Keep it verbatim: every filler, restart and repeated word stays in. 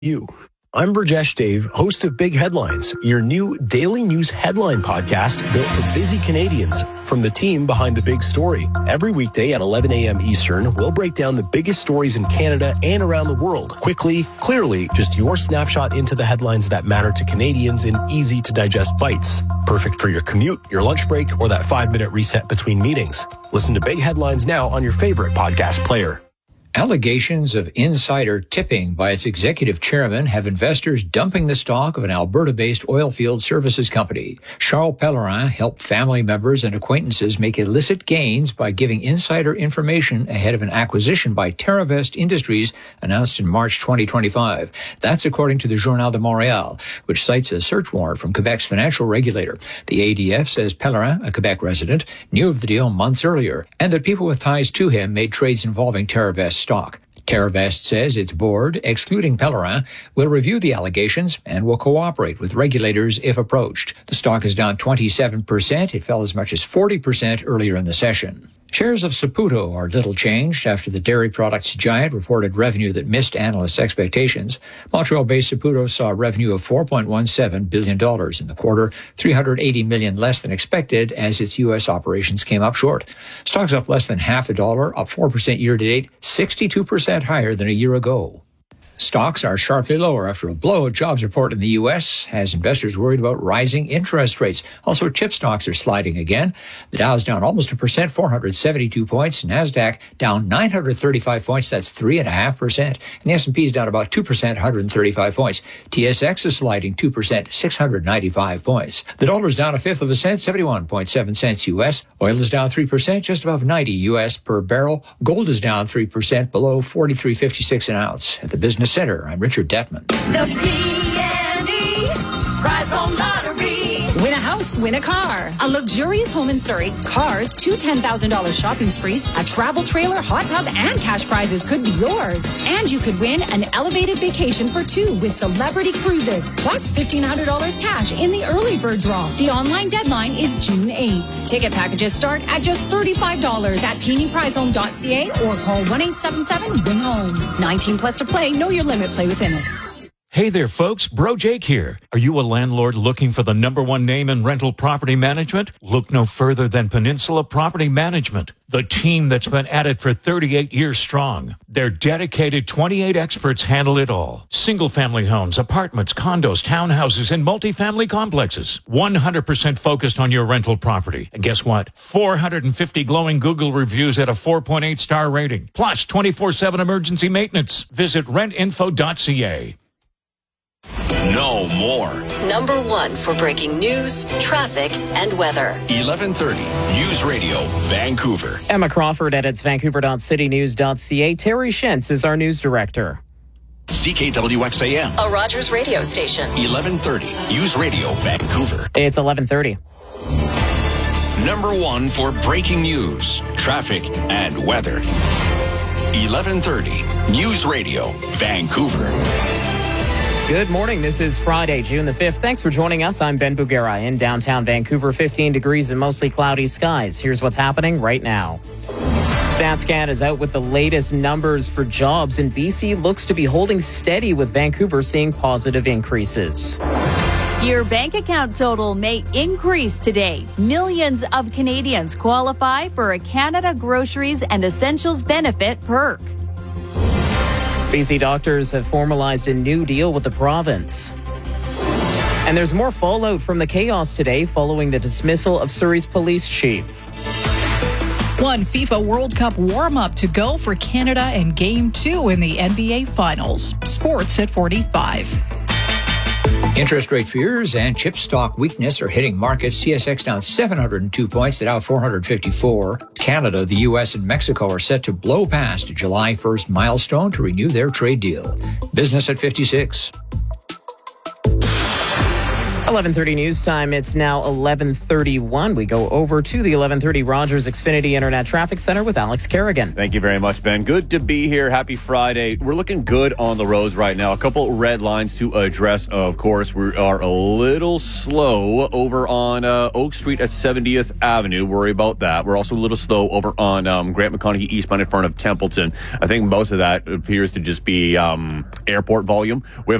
You. I'm Burjesh Dave, host of Big Headlines, your new daily news headline podcast built for busy Canadians. From the team behind the big story. Every weekday at eleven a.m. Eastern, we'll break down the biggest stories in Canada and around the world. Quickly, clearly, just your snapshot into the headlines that matter to Canadians in easy-to-digest bites. Perfect for your commute, your lunch break, or that five-minute reset between meetings. Listen to Big Headlines now on your favorite podcast player. Allegations of insider tipping by its executive chairman have investors dumping the stock of an Alberta-based oilfield services company. Charles Pellerin helped family members and acquaintances make illicit gains by giving insider information ahead of an acquisition by TerraVest Industries announced in March twenty twenty-five. That's according to the Journal de Montréal, which cites a search warrant from Quebec's financial regulator. The A D F says Pellerin, a Quebec resident, knew of the deal months earlier and that people with ties to him made trades involving TerraVest stock. TerraVest says its board, excluding Pellerin, will review the allegations and will cooperate with regulators if approached. The stock is down twenty-seven percent. It fell as much as forty percent earlier in the session. Shares of Saputo are little changed after the dairy products giant reported revenue that missed analysts' expectations. Montreal-based Saputo saw revenue of four point one seven billion dollars in the quarter, three hundred eighty million dollars less than expected as its U S operations came up short. Stocks up less than half a dollar, up four percent year-to-date, sixty-two percent higher than a year ago. Stocks are sharply lower after a blowout jobs report in the U S has investors worried about rising interest rates. Also, chip stocks are sliding again. The Dow's down almost a percent, four hundred seventy-two points. NASDAQ down nine hundred thirty-five points. That's three point five percent. And the S and P is down about two percent, one hundred thirty-five points. T S X is sliding two percent, six hundred ninety-five points. The dollar is down a fifth of a cent, seventy-one point seven cents U S. Oil is down three percent, just above ninety U S per barrel. Gold is down three percent, below forty-three fifty-six an ounce. At the Business Center, I'm Richard Detman. The P and E Prize Home Lottery. Win a house, win a car. A luxurious home in Surrey, cars, two ten thousand dollars shopping sprees, a travel trailer, hot tub, and cash prizes could be yours. And you could win an elevated vacation for two with Celebrity Cruises, plus fifteen hundred dollars cash in the early bird draw. The online deadline is June eighth. Ticket packages start at just thirty-five dollars at peony prize home dot c a or call one eight seven seven win home. nineteen plus to play. Know your limit. Play within it. Hey there, folks. Bro Jake here. Are you a landlord looking for the number one name in rental property management? Look no further than Peninsula Property Management, the team that's been at it for thirty-eight years strong. Their dedicated twenty-eight experts handle it all. Single-family homes, apartments, condos, townhouses, and multifamily complexes. one hundred percent focused on your rental property. And guess what? four hundred fifty glowing Google reviews at a four point eight star rating. Plus twenty-four seven emergency maintenance. Visit rent info dot c a. No more. Number one for breaking news, traffic, and weather. eleven thirty News Radio, Vancouver. Emma Crawford edits vancouver dot city news dot c a. Terry Shentz is our news director. C K W X A M. A Rogers radio station. eleven thirty News Radio, Vancouver. It's eleven thirty. Number one for breaking news, traffic, and weather. eleven thirty News Radio, Vancouver. Good morning. This is Friday, June the fifth. Thanks for joining us. I'm Ben Bugera in downtown Vancouver. fifteen degrees and mostly cloudy skies. Here's what's happening right now. StatsCan is out with the latest numbers for jobs, and B C looks to be holding steady with Vancouver seeing positive increases. Your bank account total may increase today. Millions of Canadians qualify for a Canada Groceries and Essentials benefit perk. B C doctors have formalized a new deal with the province. And there's more fallout from the chaos today following the dismissal of Surrey's police chief. One FIFA World Cup warm-up to go for Canada and Game two in the N B A Finals. Sports at forty-five. Interest rate fears and chip stock weakness are hitting markets. T S X down seven hundred two points, the Dow four hundred fifty-four. Canada, the U S, and Mexico are set to blow past a July first milestone to renew their trade deal. Business at fifty-six. eleven thirty news time. It's now eleven thirty-one. We go over to the eleven thirty Rogers Xfinity Internet Traffic Center with Alex Kerrigan. Thank you very much, Ben. Good to be here. Happy Friday. We're looking good on the roads right now. A couple red lines to address, of course. We are a little slow over on uh, Oak Street at seventieth Avenue. Worry about that. We're also a little slow over on um, Grant McConaughey eastbound in front of Templeton. I think most of that appears to just be um, airport volume. We have